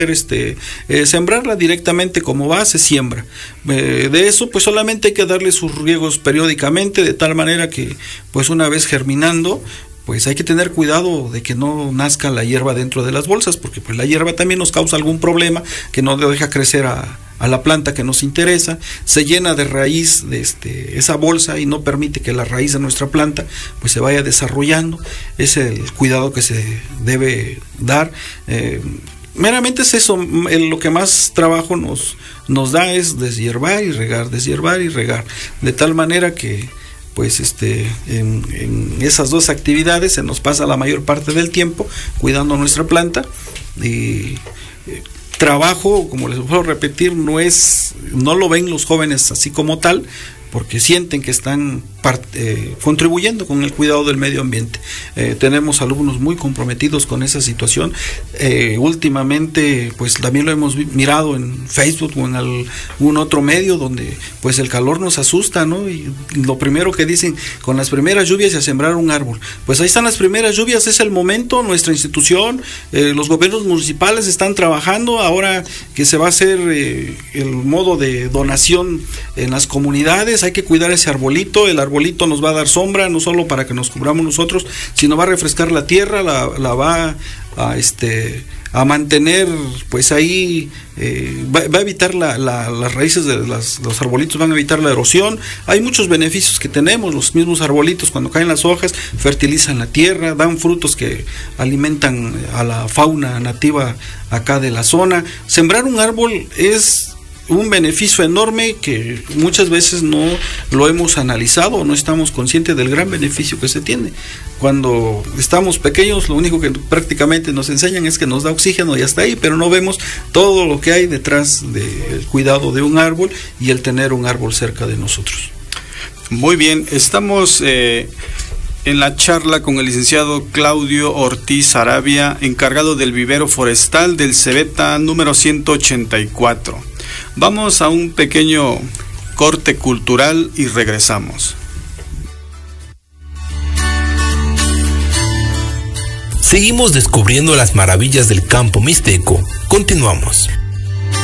sembrarla directamente como va, se siembra. De eso pues solamente hay que darle sus riegos periódicamente, de tal manera que pues una vez germinando, pues hay que tener cuidado de que no nazca la hierba dentro de las bolsas, porque pues la hierba también nos causa algún problema, que no deja crecer a la planta que nos interesa, se llena de raíz de esa bolsa y no permite que la raíz de nuestra planta pues se vaya desarrollando. Es el cuidado que se debe dar. Meramente es eso, lo que más trabajo nos da es deshiervar y regar, de tal manera que pues en esas dos actividades se nos pasa la mayor parte del tiempo cuidando nuestra planta. Y trabajo, como les puedo repetir, no lo ven los jóvenes así como tal, porque sienten que están contribuyendo con el cuidado del medio ambiente. Tenemos alumnos muy comprometidos con esa situación. Últimamente pues también lo hemos mirado en Facebook o en algún otro medio donde pues el calor nos asusta, ¿no? Y lo primero que dicen, con las primeras lluvias, a sembrar un árbol. Pues ahí están las primeras lluvias, es el momento. Nuestra institución, los gobiernos municipales están trabajando ahora que se va a hacer el modo de donación en las comunidades. Hay que cuidar ese arbolito. El arbolito nos va a dar sombra, no solo para que nos cubramos nosotros, sino va a refrescar la tierra, la va a mantener pues ahí, va a evitar las raíces de los arbolitos, van a evitar la erosión. Hay muchos beneficios que tenemos. Los mismos arbolitos, cuando caen las hojas, fertilizan la tierra, dan frutos que alimentan a la fauna nativa acá de la zona. Sembrar un árbol es un beneficio enorme que muchas veces no lo hemos analizado, no estamos conscientes del gran beneficio que se tiene. Cuando estamos pequeños, lo único que prácticamente nos enseñan es que nos da oxígeno y hasta ahí, pero no vemos todo lo que hay detrás del cuidado de un árbol y el tener un árbol cerca de nosotros. Muy bien, estamos en la charla con el licenciado Claudio Ortiz Arabia, encargado del vivero forestal del Cebeta número 184. Vamos a un pequeño corte cultural y regresamos. Seguimos descubriendo las maravillas del campo mixteco. Continuamos.